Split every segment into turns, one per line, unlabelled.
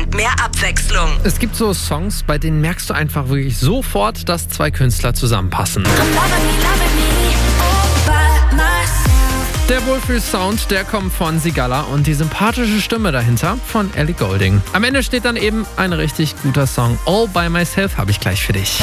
und mehr Abwechslung.
Es gibt so Songs, bei denen merkst du einfach wirklich sofort, dass zwei Künstler zusammenpassen. Der Wohlfühl-Sound, der kommt von Sigala und die sympathische Stimme dahinter von Ellie Goulding. Am Ende steht dann eben ein richtig guter Song. All by Myself habe ich gleich für dich.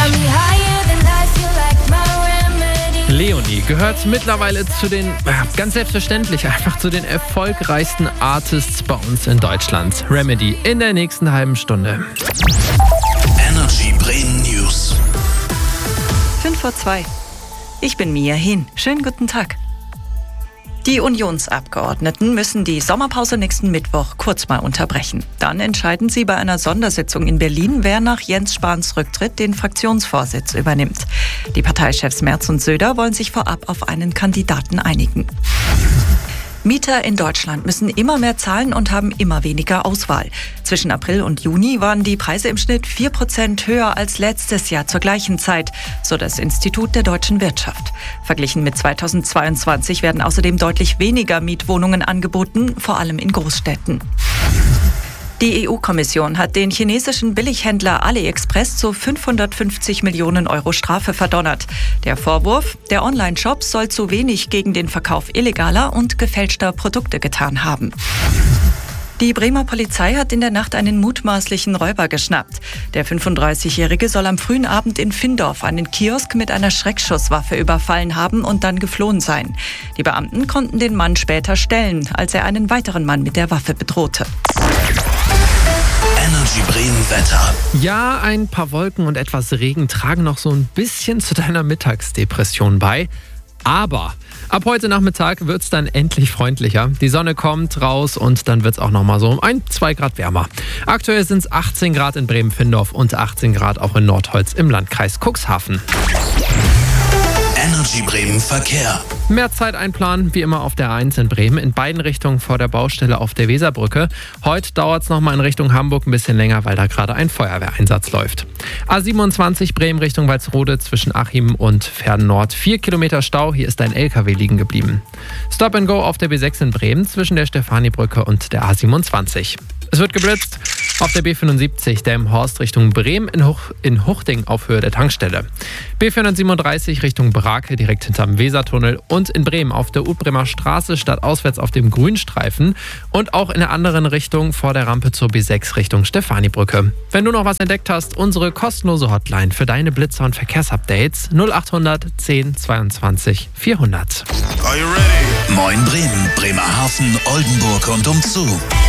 Leonie gehört mittlerweile zu den, ganz selbstverständlich, einfach zu den erfolgreichsten Artists bei uns in Deutschland. Remedy in der nächsten halben Stunde.
Energy Bremen News.
5:02. Ich bin Mia Hin. Schönen guten Tag. Die Unionsabgeordneten müssen die Sommerpause nächsten Mittwoch kurz mal unterbrechen. Dann entscheiden sie bei einer Sondersitzung in Berlin, wer nach Jens Spahns Rücktritt den Fraktionsvorsitz übernimmt. Die Parteichefs Merz und Söder wollen sich vorab auf einen Kandidaten einigen. Mieter in Deutschland müssen immer mehr zahlen und haben immer weniger Auswahl. Zwischen April und Juni waren die Preise im Schnitt 4% höher als letztes Jahr zur gleichen Zeit, so das Institut der deutschen Wirtschaft. Verglichen mit 2022 werden außerdem deutlich weniger Mietwohnungen angeboten, vor allem in Großstädten. Die EU-Kommission hat den chinesischen Billighändler AliExpress zu 550 Millionen Euro Strafe verdonnert. Der Vorwurf, der Online-Shop soll zu wenig gegen den Verkauf illegaler und gefälschter Produkte getan haben. Die Bremer Polizei hat in der Nacht einen mutmaßlichen Räuber geschnappt. Der 35-Jährige soll am frühen Abend in Findorf einen Kiosk mit einer Schreckschusswaffe überfallen haben und dann geflohen sein. Die Beamten konnten den Mann später stellen, als er einen weiteren Mann mit der Waffe bedrohte.
Energy Bremen Wetter.
Ja, ein paar Wolken und etwas Regen tragen noch so ein bisschen zu deiner Mittagsdepression bei. Aber ab heute Nachmittag wird es dann endlich freundlicher. Die Sonne kommt raus und dann wird es auch nochmal so 1-2 Grad wärmer. Aktuell sind es 18 Grad in Bremen-Findorf und 18 Grad auch in Nordholz im Landkreis Cuxhaven.
Energy Bremen Verkehr.
Mehr Zeit einplanen, wie immer auf der A1 in Bremen, in beiden Richtungen vor der Baustelle auf der Weserbrücke. Heute dauert es nochmal in Richtung Hamburg ein bisschen länger, weil da gerade ein Feuerwehreinsatz läuft. A27 Bremen Richtung Walsrode zwischen Achim und Verden Nord. 4 Kilometer Stau, hier ist ein LKW liegen geblieben. Stop and Go auf der B6 in Bremen zwischen der Stefanibrücke und der A27. Es wird geblitzt auf der B75 Delmenhorst Richtung Bremen in Huchting auf Höhe der Tankstelle. B437 Richtung Brake direkt hinterm Wesertunnel und in Bremen auf der Utbremer Straße stadtauswärts auf dem Grünstreifen und auch in der anderen Richtung vor der Rampe zur B6 Richtung Stefanibrücke. Wenn du noch was entdeckt hast, unsere kostenlose Hotline für deine Blitzer und Verkehrsupdates 0800 10 22 400.
Are you ready? Moin Bremen, Bremerhaven, Oldenburg und umzu.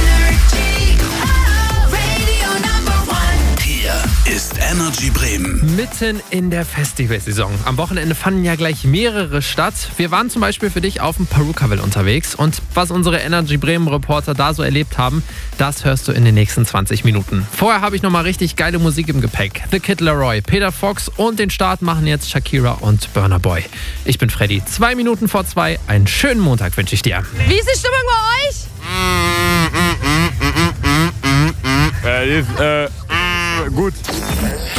Ist Energy Bremen.
Mitten in der Festivalsaison. Am Wochenende fanden ja gleich mehrere statt. Wir waren zum Beispiel für dich auf dem Perukaville unterwegs und was unsere Energy Bremen Reporter da so erlebt haben, das hörst du in den nächsten 20 Minuten. Vorher habe ich nochmal richtig geile Musik im Gepäck. The Kid Laroi, Peter Fox und den Start machen jetzt Shakira und Burna Boy. Ich bin Freddy, 2 Minuten vor 2. Einen schönen Montag wünsche ich dir.
Wie ist die Stimmung bei euch?
Gut.